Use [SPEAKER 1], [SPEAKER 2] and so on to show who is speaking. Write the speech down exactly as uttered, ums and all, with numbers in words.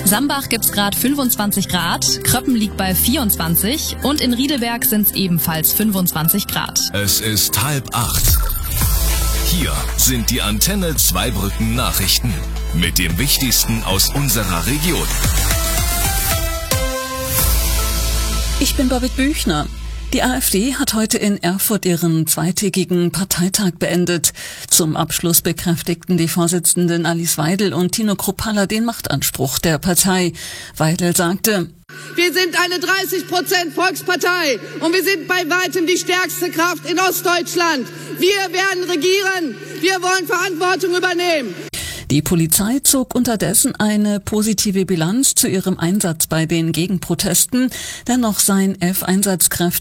[SPEAKER 1] Sambach gibt's gerade fünfundzwanzig Grad, Kröppen liegt bei vierundzwanzig und in Riedelberg sind's ebenfalls fünfundzwanzig Grad.
[SPEAKER 2] Es ist halb acht. Hier sind die Antenne Zweibrücken Nachrichten mit dem Wichtigsten aus unserer Region.
[SPEAKER 3] Ich bin Birgit Büchner. Die AfD hat heute in Erfurt ihren zweitägigen Parteitag beendet. Zum Abschluss bekräftigten die Vorsitzenden Alice Weidel und Tino Kruppalla den Machtanspruch der Partei. Weidel sagte:
[SPEAKER 4] Wir sind eine dreißig Prozent Volkspartei und wir sind bei weitem die stärkste Kraft in Ostdeutschland. Wir werden regieren. Wir wollen Verantwortung übernehmen.
[SPEAKER 3] Die Polizei zog unterdessen eine positive Bilanz zu ihrem Einsatz bei den Gegenprotesten. Dennoch seien elf Einsatzkräfte